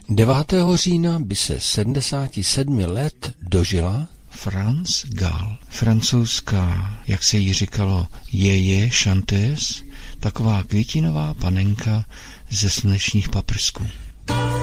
9. října by se 77 let dožila France Gall, francouzská, jak se jí říkalo, jeje chanteuse, taková květinová panenka ze slunečních paprsků.